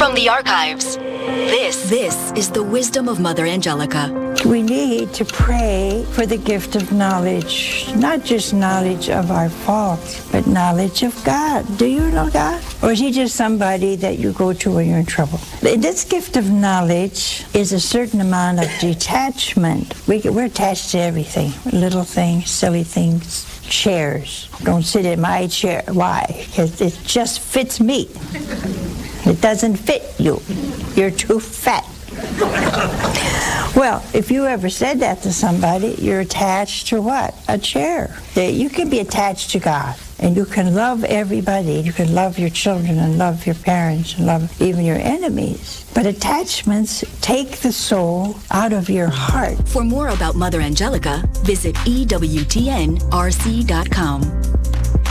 From the archives, this is the wisdom of Mother Angelica. We need to pray for the gift of knowledge, not just knowledge of our faults, but knowledge of God. Do you know God? Or is he just somebody that you go to when you're in trouble? This gift of knowledge is a certain amount of detachment. We're attached to everything, little things, silly things, chairs. Don't sit in my chair. Why? Because it just fits me. It doesn't fit you. You're too fat. Well, if you ever said that to somebody, you're attached to what? A chair. You can be attached to God, and you can love everybody. You can love your children and love your parents and love even your enemies. But attachments take the soul out of your heart. For more about Mother Angelica, visit EWTNRC.com.